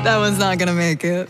That one's not gonna make it.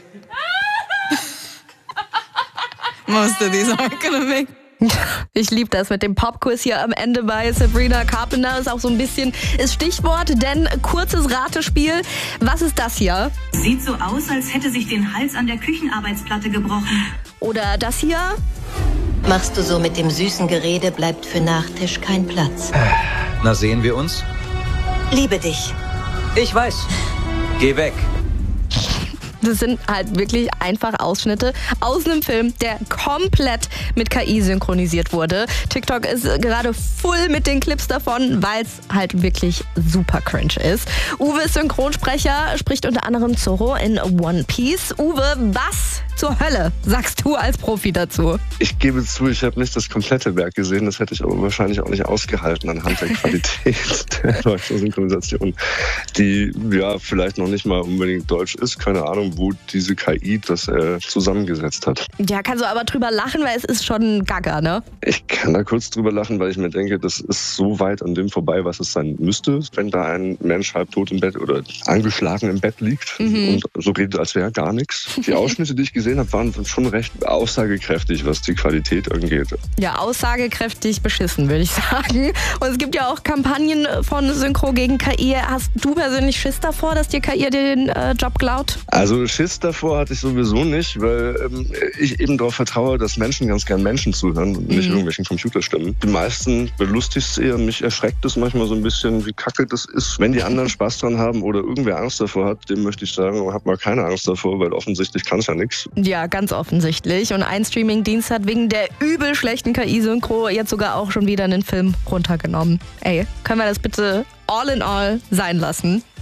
Most of these aren't gonna make it. Ich liebe das mit dem Popquiz hier am Ende bei Sabrina Carpenter. Ist auch so ein bisschen das Stichwort, denn kurzes Ratespiel. Was ist das hier? Sieht so aus, als hätte sich den Hals an der Küchenarbeitsplatte gebrochen. Oder das hier? Machst du so mit dem süßen Gerede, bleibt für Nachtisch kein Platz. Na, sehen wir uns? Liebe dich. Ich weiß. Geh weg. Das sind halt wirklich einfach Ausschnitte aus einem Film, der komplett mit KI synchronisiert wurde. TikTok ist gerade voll mit den Clips davon, weil es halt wirklich super cringe ist. Uwe ist Synchronsprecher, spricht unter anderem Zorro in One Piece. Uwe, was zur Hölle sagst du als Profi dazu? Ich gebe zu, ich habe nicht das komplette Werk gesehen. Das hätte ich aber wahrscheinlich auch nicht ausgehalten anhand der Qualität der deutschen Synchronisation, die ja vielleicht noch nicht mal unbedingt deutsch ist. Keine Ahnung, wo diese KI das zusammengesetzt hat. Ja, kannst du aber drüber lachen, weil es ist schon gaga, ne? Ich kann da kurz drüber lachen, weil ich mir denke, das ist so weit an dem vorbei, was es sein müsste, wenn da ein Mensch halbtot im Bett oder angeschlagen im Bett liegt und so redet, als wäre gar nichts. Die Ausschnitte, die ich gesehen habe, waren schon recht aussagekräftig, was die Qualität angeht. Ja, aussagekräftig beschissen, würde ich sagen. Und es gibt ja auch Kampagnen von Synchro gegen KI. Hast du persönlich Schiss davor, dass dir KI den Job klaut? Also Schiss davor hatte ich sowieso nicht, weil ich eben darauf vertraue, dass Menschen ganz gern Menschen zuhören und nicht irgendwelchen Computerstimmen. Die meisten belustigt es eher, mich erschreckt es manchmal so ein bisschen, wie kacke das ist. Wenn die anderen Spaß dran haben oder irgendwer Angst davor hat, dem möchte ich sagen, hab mal keine Angst davor, weil offensichtlich kann es ja nichts. Ja, ganz offensichtlich. Und ein Streamingdienst hat wegen der übel schlechten KI-Synchro jetzt sogar auch schon wieder einen Film runtergenommen. Ey, können wir das bitte all in all sein lassen?